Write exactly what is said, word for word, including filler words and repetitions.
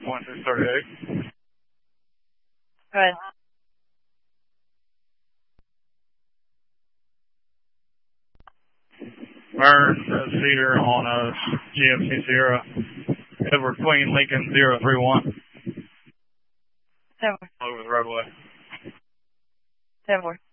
point six thirty-eight. Go ahead. Burn, uh, Cedar on a G M C Sierra. Edward Queen, Lincoln, zero three one. Ten four. Over the roadway. Ten four.